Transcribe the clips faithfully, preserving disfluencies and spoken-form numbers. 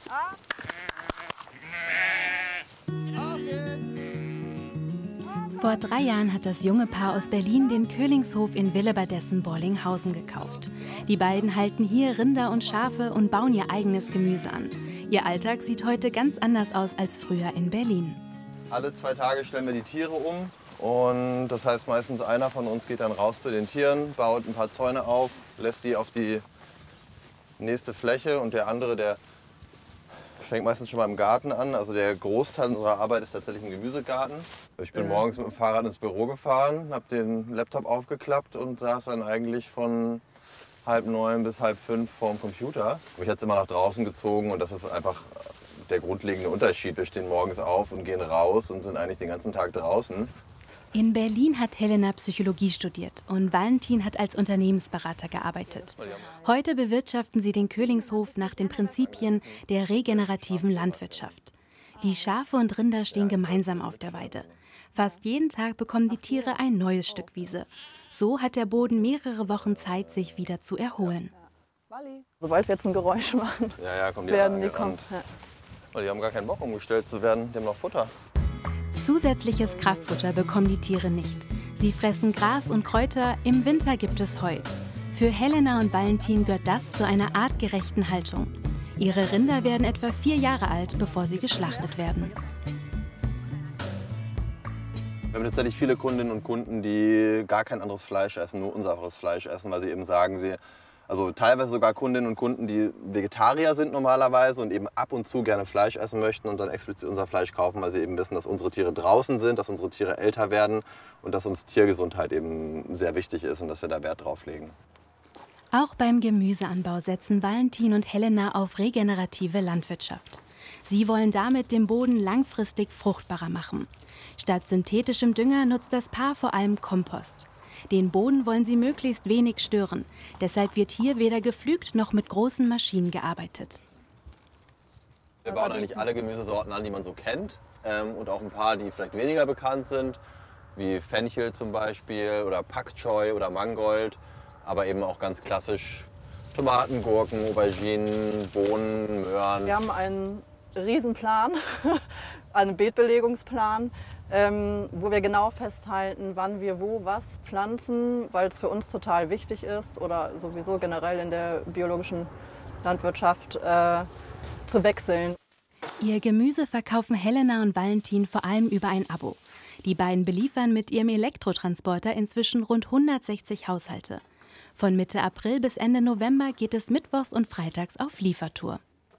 Vor drei Jahren hat das junge Paar aus Berlin den Köhlingshof in Willebadessen-Borlinghausen gekauft. Die beiden halten hier Rinder und Schafe und bauen ihr eigenes Gemüse an. Ihr Alltag sieht heute ganz anders aus als früher in Berlin. Alle zwei Tage stellen wir die Tiere um. Und das heißt, meistens einer von uns geht dann raus zu den Tieren, baut ein paar Zäune auf, lässt die auf die nächste Fläche und der andere, der fängt meistens schon mal im Garten an. Also der Großteil unserer Arbeit ist tatsächlich im Gemüsegarten. Ich bin morgens mit dem Fahrrad ins Büro gefahren, habe den Laptop aufgeklappt und saß dann eigentlich von halb neun bis halb fünf vorm Computer. Mich hat es immer nach draußen gezogen und das ist einfach der grundlegende Unterschied. Wir stehen morgens auf und gehen raus und sind eigentlich den ganzen Tag draußen. In Berlin hat Helena Psychologie studiert und Valentin hat als Unternehmensberater gearbeitet. Heute bewirtschaften sie den Köhlingshof nach den Prinzipien der regenerativen Landwirtschaft. Die Schafe und Rinder stehen gemeinsam auf der Weide. Fast jeden Tag bekommen die Tiere ein neues Stück Wiese. So hat der Boden mehrere Wochen Zeit, sich wieder zu erholen. Sobald wir jetzt ein Geräusch machen, ja, ja, kommt die werden die kommen. Ja. Die haben gar keinen Bock, umgestellt zu werden. Die haben noch Futter. Zusätzliches Kraftfutter bekommen die Tiere nicht. Sie fressen Gras und Kräuter, im Winter gibt es Heu. Für Helena und Valentin gehört das zu einer artgerechten Haltung. Ihre Rinder werden etwa vier Jahre alt, bevor sie geschlachtet werden. Wir haben tatsächlich viele Kundinnen und Kunden, die gar kein anderes Fleisch essen, nur unseres Fleisch essen, weil sie eben sagen, sie, also teilweise sogar Kundinnen und Kunden, die Vegetarier sind normalerweise und eben ab und zu gerne Fleisch essen möchten und dann explizit unser Fleisch kaufen, weil sie eben wissen, dass unsere Tiere draußen sind, dass unsere Tiere älter werden und dass uns Tiergesundheit eben sehr wichtig ist und dass wir da Wert drauf legen. Auch beim Gemüseanbau setzen Valentin und Helena auf regenerative Landwirtschaft. Sie wollen damit den Boden langfristig fruchtbarer machen. Statt synthetischem Dünger nutzt das Paar vor allem Kompost. Den Boden wollen sie möglichst wenig stören. Deshalb wird hier weder gepflügt noch mit großen Maschinen gearbeitet. Wir bauen eigentlich alle Gemüsesorten an, die man so kennt. Ähm, und auch ein paar, die vielleicht weniger bekannt sind, wie Fenchel zum Beispiel oder Pak Choi oder Mangold. Aber eben auch ganz klassisch Tomaten, Gurken, Auberginen, Bohnen, Möhren. Wir haben einen Riesenplan, einen Beetbelegungsplan, ähm, wo wir genau festhalten, wann wir wo was pflanzen, weil es für uns total wichtig ist oder sowieso generell in der biologischen Landwirtschaft äh, zu wechseln. Ihr Gemüse verkaufen Helena und Valentin vor allem über ein Abo. Die beiden beliefern mit ihrem Elektrotransporter inzwischen rund hundertsechzig Haushalte. Von Mitte April bis Ende November geht es mittwochs und freitags auf Liefertour.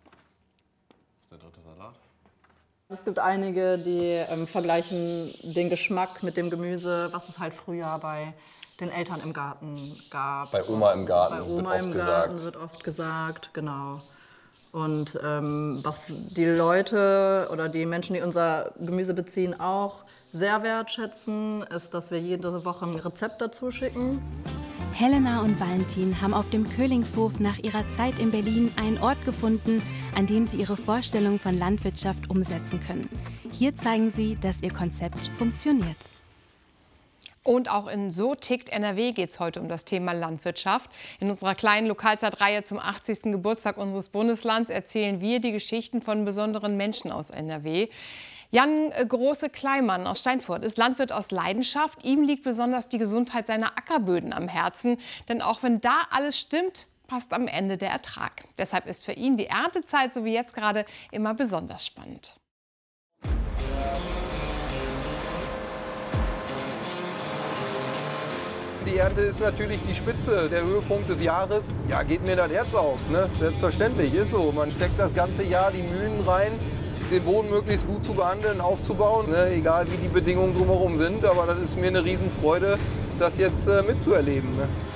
Es gibt einige, die ähm, vergleichen den Geschmack mit dem Gemüse, was es halt früher bei den Eltern im Garten gab. Bei Oma im Garten, bei Oma wird, im oft Garten gesagt. wird oft gesagt, genau. Und ähm, was die Leute oder die Menschen, die unser Gemüse beziehen, auch sehr wertschätzen, ist, dass wir jede Woche ein Rezept dazu schicken. Helena und Valentin haben auf dem Köhlingshof nach ihrer Zeit in Berlin einen Ort gefunden, an dem sie ihre Vorstellung von Landwirtschaft umsetzen können. Hier zeigen sie, dass ihr Konzept funktioniert. Und auch in So tickt N R W geht es heute um das Thema Landwirtschaft. In unserer kleinen Lokalzeitreihe zum achtzigsten Geburtstag unseres Bundeslands erzählen wir die Geschichten von besonderen Menschen aus N R W. Jan Große-Kleimann aus Steinfurt ist Landwirt aus Leidenschaft. Ihm liegt besonders die Gesundheit seiner Ackerböden am Herzen. Denn auch wenn da alles stimmt, passt am Ende der Ertrag. Deshalb ist für ihn die Erntezeit, so wie jetzt gerade, immer besonders spannend. Die Ernte ist natürlich die Spitze, der Höhepunkt des Jahres. Ja, geht mir das Herz auf, ne? Selbstverständlich, ist so. Man steckt das ganze Jahr die Mühen rein, den Boden möglichst gut zu behandeln, aufzubauen, ne? Egal wie die Bedingungen drumherum sind. Aber das ist mir eine Riesenfreude, das jetzt äh, mitzuerleben. Ne?